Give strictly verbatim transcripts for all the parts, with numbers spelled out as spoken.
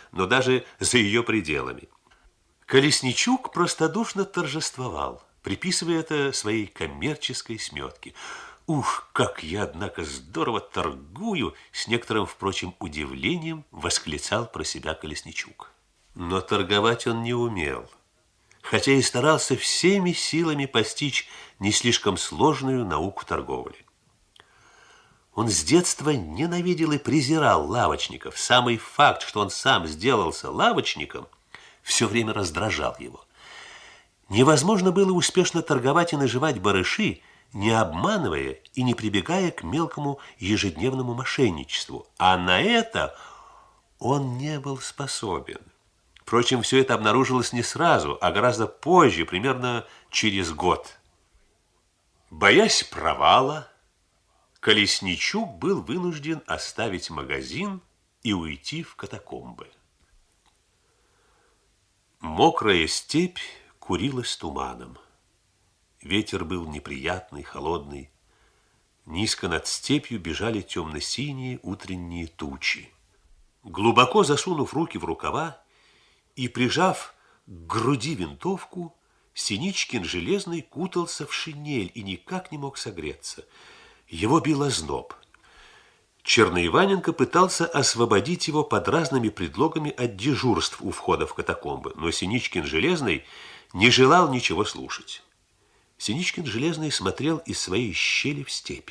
но даже за ее пределами. Колесничук простодушно торжествовал, приписывая это своей коммерческой сметке. «Ух, как я, однако, здорово торгую!» С некоторым, впрочем, удивлением восклицал про себя Колесничук. Но торговать он не умел, хотя и старался всеми силами постичь не слишком сложную науку торговли. Он с детства ненавидел и презирал лавочников. Самый факт, что он сам сделался лавочником, все время раздражал его. Невозможно было успешно торговать и наживать барыши, не обманывая и не прибегая к мелкому ежедневному мошенничеству. А на это он не был способен. Впрочем, все это обнаружилось не сразу, а гораздо позже, примерно через год. Боясь провала, Колесничук был вынужден оставить магазин и уйти в катакомбы. Мокрая степь курилась туманом. Ветер был неприятный, холодный. Низко над степью бежали темно-синие утренние тучи. Глубоко засунув руки в рукава и прижав к груди винтовку, Синичкин Железный кутался в шинель и никак не мог согреться. Его бил озноб. Черноиваненко пытался освободить его под разными предлогами от дежурств у входа в катакомбы, но Синичкин Железный не желал ничего слушать. Синичкин Железный смотрел из своей щели в степь.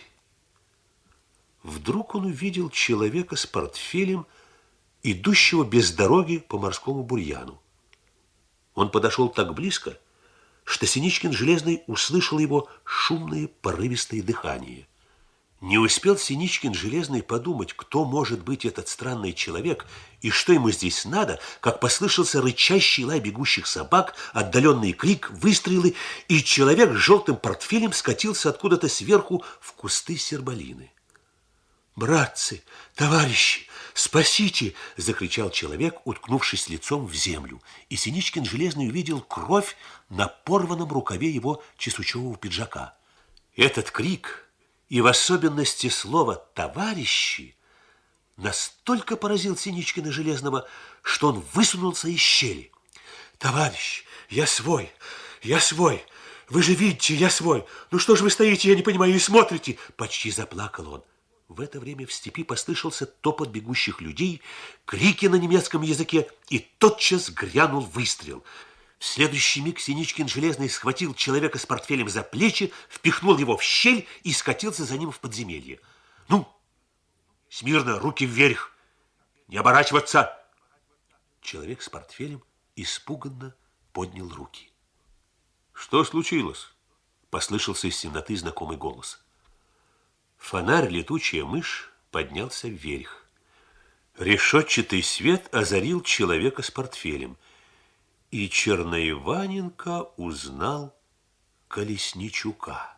Вдруг он увидел человека с портфелем, идущего без дороги по морскому бурьяну. Он подошел так близко, что Синичкин Железный услышал его шумное порывистое дыхание. Не успел Синичкин Железный подумать, кто может быть этот странный человек и что ему здесь надо, как послышался рычащий лай бегущих собак, отдаленный крик, выстрелы, и человек с желтым портфелем скатился откуда-то сверху в кусты сербалины. «Братцы, товарищи, спасите!» – закричал человек, уткнувшись лицом в землю. И Синичкин Железный увидел кровь на порванном рукаве его чесучевого пиджака. Этот крик, и в особенности слово «товарищи», настолько поразил Синичкина Железного, что он высунулся из щели. «Товарищ, я свой, я свой! Вы же видите, я свой! Ну что же вы стоите, я не понимаю, и смотрите!» Почти заплакал он. В это время в степи послышался топот бегущих людей, крики на немецком языке, и тотчас грянул выстрел. В следующий миг Синичкин Железный схватил человека с портфелем за плечи, впихнул его в щель и скатился за ним в подземелье. «Ну, смирно, руки вверх! Не оборачиваться!» Человек с портфелем испуганно поднял руки. «Что случилось?» – послышался из темноты знакомый голос. Фонарь «Летучая мышь» поднялся вверх. Решетчатый свет озарил человека с портфелем, и Черноиваненко узнал Колесничука.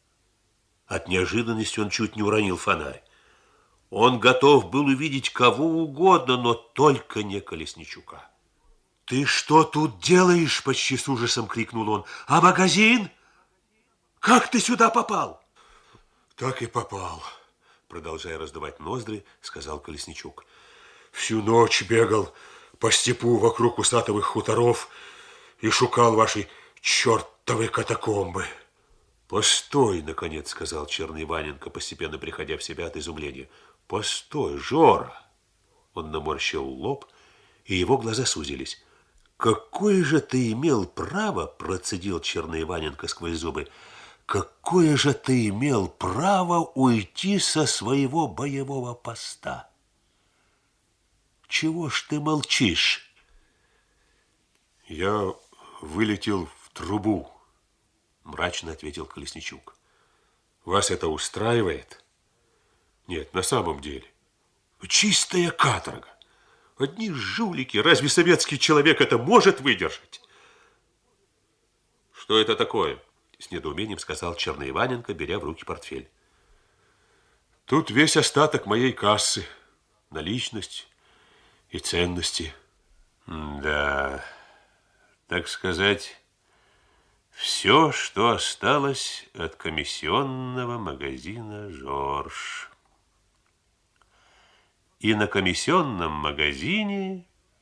От неожиданности он чуть не уронил фонарь. Он готов был увидеть кого угодно, но только не Колесничука. «Ты что тут делаешь?» – почти с ужасом крикнул он. «А магазин? Как ты сюда попал?» «Так и попал», продолжая раздувать ноздри, сказал Колесничук. «Всю ночь бегал по степу вокруг усатовых хуторов и шукал ваши чертовы катакомбы». «Постой, наконец», сказал Черноиваненко, постепенно приходя в себя от изумления. «Постой, Жора!» Он наморщил лоб, и его глаза сузились. «Какое же ты имел право, процедил Черноиваненко сквозь зубы, какое же ты имел право уйти со своего боевого поста? Чего ж ты молчишь?» «Я вылетел в трубу», мрачно ответил Колесничук. «Вас это устраивает?» «Нет, на самом деле. Чистая каторга. Одни жулики. Разве советский человек это может выдержать?» «Что это такое?» С недоумением сказал Черноиваненко, беря в руки портфель. «Тут весь остаток моей кассы. Наличность и ценности». «Да, так сказать, все, что осталось от комиссионного магазина «Жорж». И на комиссионном магазине